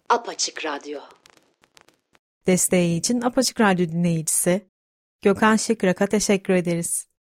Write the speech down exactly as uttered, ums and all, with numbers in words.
Apaçık Radyo. Desteği için Apaçık Radyo dinleyicisi Gökhan Şıkrak'a teşekkür ederiz.